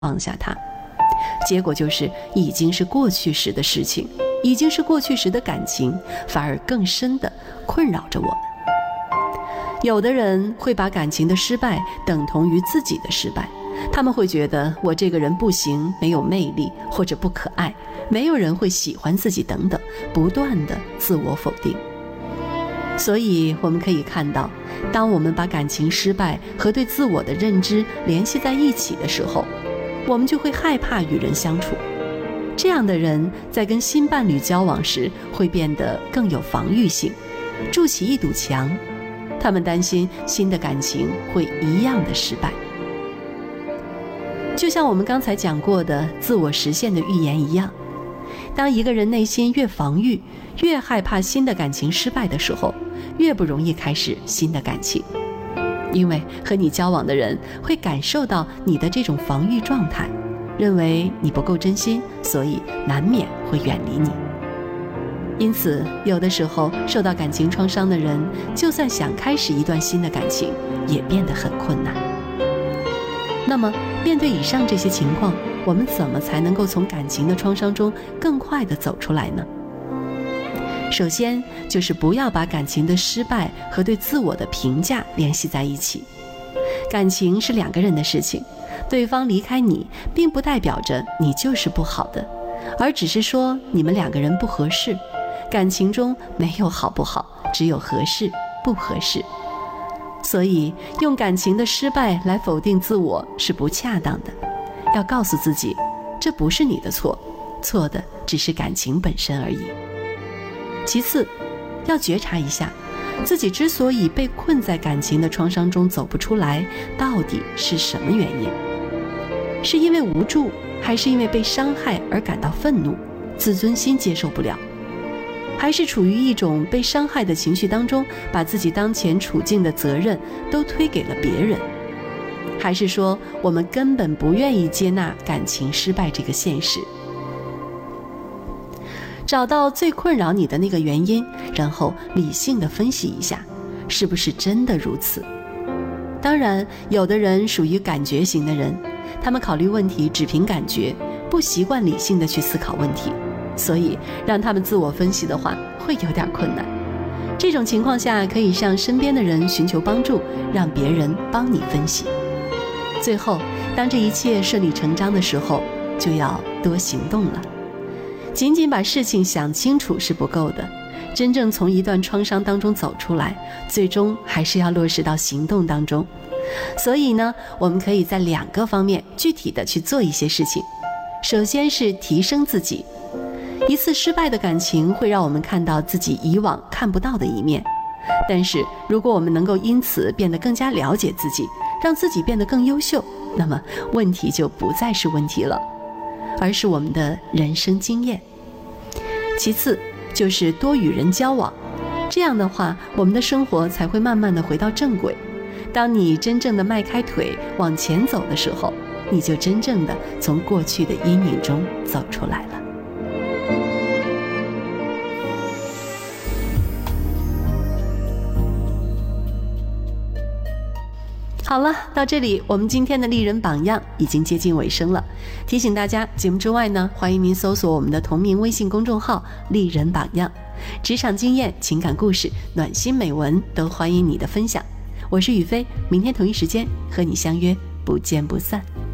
放下它。结果就是已经是过去时的事情，已经是过去时的感情，反而更深地困扰着我们。有的人会把感情的失败等同于自己的失败，他们会觉得我这个人不行，没有魅力，或者不可爱，没有人会喜欢自己等等，不断的自我否定。所以我们可以看到，当我们把感情失败和对自我的认知联系在一起的时候，我们就会害怕与人相处。这样的人在跟新伴侣交往时会变得更有防御性，筑起一堵墙，他们担心新的感情会一样的失败。就像我们刚才讲过的自我实现的预言一样，当一个人内心越防御，越害怕新的感情失败的时候，越不容易开始新的感情。因为和你交往的人会感受到你的这种防御状态，认为你不够真心，所以难免会远离你。因此，有的时候受到感情创伤的人，就算想开始一段新的感情，也变得很困难。那么，面对以上这些情况，我们怎么才能够从感情的创伤中更快地走出来呢？首先，就是不要把感情的失败和对自我的评价联系在一起。感情是两个人的事情，对方离开你，并不代表着你就是不好的，而只是说你们两个人不合适。感情中没有好不好，只有合适不合适。所以，用感情的失败来否定自我是不恰当的。要告诉自己，这不是你的错，错的只是感情本身而已。其次，要觉察一下自己之所以被困在感情的创伤中走不出来，到底是什么原因？是因为无助，还是因为被伤害而感到愤怒，自尊心接受不了？还是处于一种被伤害的情绪当中，把自己当前处境的责任都推给了别人？还是说我们根本不愿意接纳感情失败这个现实？找到最困扰你的那个原因，然后理性地分析一下，是不是真的如此？当然，有的人属于感觉型的人，他们考虑问题只凭感觉，不习惯理性地去思考问题，所以让他们自我分析的话，会有点困难。这种情况下，可以向身边的人寻求帮助，让别人帮你分析。最后，当这一切顺理成章的时候，就要多行动了。仅仅把事情想清楚是不够的，真正从一段创伤当中走出来，最终还是要落实到行动当中。所以呢，我们可以在两个方面具体的去做一些事情。首先是提升自己。一次失败的感情会让我们看到自己以往看不到的一面，但是如果我们能够因此变得更加了解自己，让自己变得更优秀，那么问题就不再是问题了，而是我们的人生经验。其次就是多与人交往，这样的话，我们的生活才会慢慢的回到正轨。当你真正的迈开腿往前走的时候，你就真正的从过去的阴影中走出来了。好了，到这里我们今天的丽人榜样已经接近尾声了。提醒大家，节目之外呢，欢迎您搜索我们的同名微信公众号丽人榜样，职场经验、情感故事、暖心美文都欢迎你的分享。我是雨飞，明天同一时间和你相约不见不散。